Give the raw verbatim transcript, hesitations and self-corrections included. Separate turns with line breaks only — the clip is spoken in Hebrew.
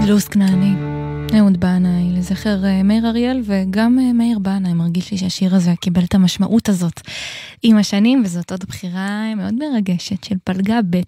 לוס כנעני, אהוד בנאי, לזכר מאיר אריאל וגם מאיר בנאי. מרגיש לי שהשיר הזה קיבל את המשמעות הזאת עם השנים, וזאת עוד בחירה מאוד מרגשת של פלגה ב'